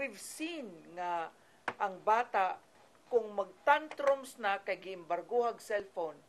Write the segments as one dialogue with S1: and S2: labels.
S1: we've seen nga ang bata kung mag-tantrums na kay giimbarguhag cellphone,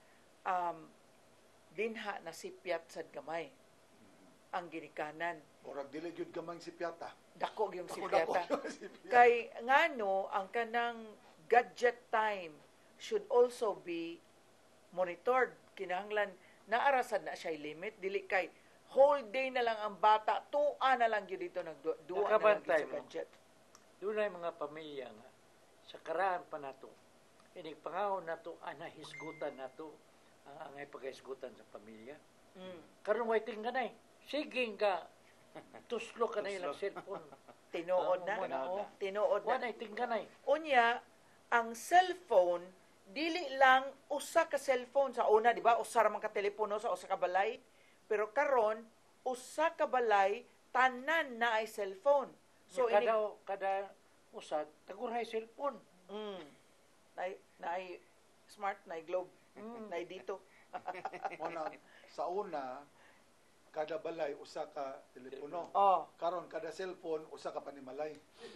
S1: dinha nasipyat sad gamay ang ginikanan.
S2: Orag dili gyud gamay si Piata.
S1: Dako yung
S2: Dako
S1: sipyata.
S2: yung sipyata.
S1: Kay ngano ang kanang gadget time should also be monitored. Kinahanglan naarasad na siya limit, dili kay whole day na lang ang bata, tuwa na lang yun dito, nagduwa na lang yun sa gadget.
S3: Doon ay mga pamilya nga, sa karaan pa nato, inigpangahon nato, anahisgutan nato, ang angay pagkahisgutan sa pamilya. Karon way tingganay, sige ka, tuslo ka na ilang cellphone.
S1: Tinuod na. Tinuod na.
S3: Wanay tingganay.
S1: Unya, ang cellphone, dili lang usa ka cellphone sa una, di ba? Usa ra man ka telepono sa usa ka balay. Pero karon usa ka balay tanan na ay cellphone.
S3: So kada usa tagurhay cellphone.
S1: Naay smart, naay globe, naay dito.
S2: Sa una, kada balay usa ka telepono.
S1: Oh.
S2: Karon kada cellphone usa ka panimalay.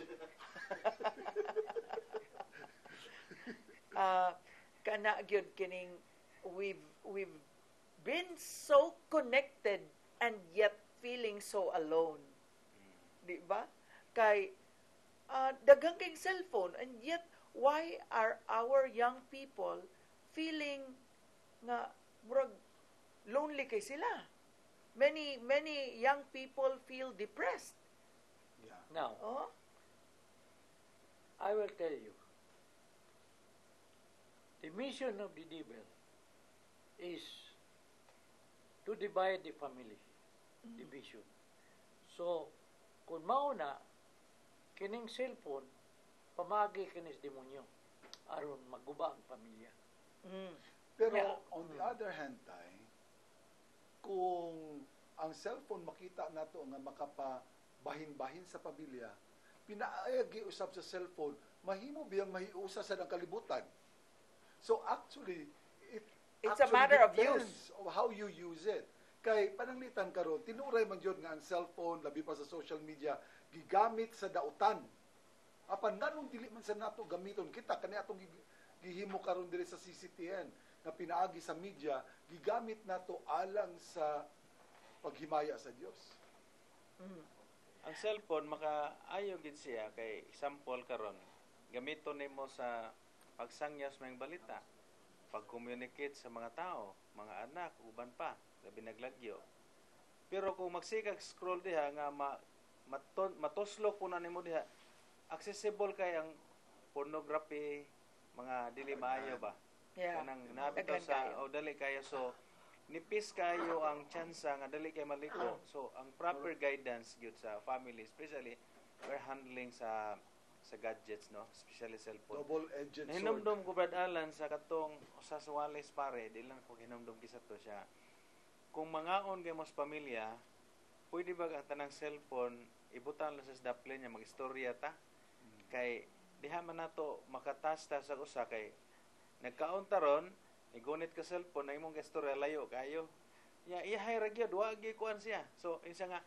S1: Kana gyud kining we've been so connected and yet feeling so alone. Di ba? Kay daghang kay cellphone and yet why are our young people feeling nga murag lonely kay sila? Many young people feel depressed.
S2: Yeah.
S3: Now, I will tell you, the mission of the devil is to divide the family. Division. So, kung mauna, kining cellphone, pamagi kinis demonyo aron maguba ang pamilya.
S2: Pero on the other hand, kung ang cellphone makita nato nga makapabahin-bahin sa pamilya, pinaagi usab sa cellphone, mahimo biyang mahiusa sa kalibutan. So actually,
S1: it's a matter of
S2: depends
S1: use
S2: of how you use it. Kay pananglitan karon, tinuray man jud nga ang cellphone labi pa sa social media gigamit sa dautan. Apan nganong dili man sa nato gamiton kita kani atong gihimo karon diri sa CCTN nga pinaagi sa media gigamit nato alang sa paghimaya sa Dios.
S4: Ang cellphone makaayo gid siya kay example karon gamiton nimo sa pagsangyaw sa mga balita, pag-communicate sa mga tao, mga anak, uban pa, labi naglagyo. Pero kung magsikag scroll diha nga matuslok po na nimo diha, accessible kay ang pornography, mga dili maayo ba?
S1: Yeah.
S4: Kanang nabito sa dali kayo, so nipis kayo ang tsansa nga dali kay maliko. So ang proper guidance gyud sa family, especially we're handling sa gadgets, no, especially cellphone.
S2: Double-edged sword.
S4: Hinumdum ko Brad Alan sa katong sa Suales pare, di lang ko hinumdum kisa to siya. Kung mangaon kay mos pamilya, pwede ba ang tanang cellphone ibutan lang sa daplin niya mag-istorya ta? Kay diha man nato makatasta sa usa kay nagkaon taron igunit ka cellphone na imong istorya layo kayo. Ya ihay ra gyud wa gyud kuan siya. So insa nga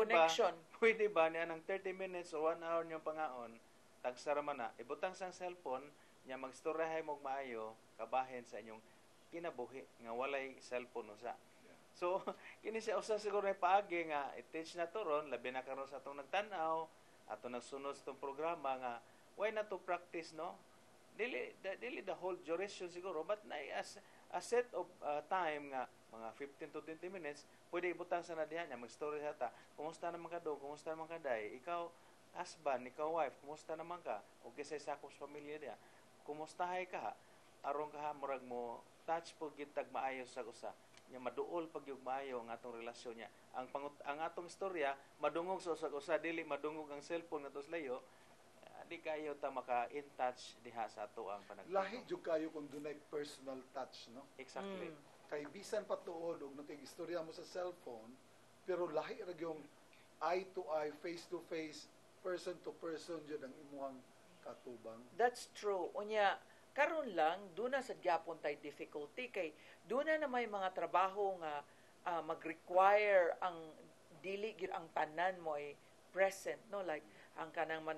S4: pwede ba ni anang 30 minutes or 1 hour niyong pangaon tagsara man na ibutang sang cellphone nya magstoryahay mo maayo kabahin sa inyong kinabuhi nga walay cellphone usa. So kini siya usa siguro na paagi nga i-teach na to ron labi na karon sa atong nagtan-aw ato nagsunod sa tong programa nga why not to practice, no? Dili the whole duration siguro but na a set of time nga mga 15 to 20 minutes pwede ibutang sa nadiha nya mag-story ta. Kumusta naman ka do? Kumusta naman ka day? Ikaw husband, ikaw wife, kumusta naman ka? O kisa sa akong pamilya diha. Kumustahay ka? Aron ka murag mo touch po gitag maayo sa usa. Nya maduol pag yung maayo ang atong relasyon niya. Ang atong istorya madungog sa usa dili madungog ang cellphone nga tos layo. Di kayo ta maka in touch diha sa ato ang panagtulog.
S2: Lahi jud kayo kung dunay personal touch, no?
S4: Exactly.
S2: Kay bisan pa tuod og nakig-istorya mo sa cellphone, pero lahi ra yung eye to eye, face to face, person to person jud ang imuhang katubang.
S1: That's true. Unya, karon lang, doon na sa gyapon tay difficulty kay doon na may mga trabaho nga mag-require ang dili gid ang tanan mo ay present, no, like ang kanang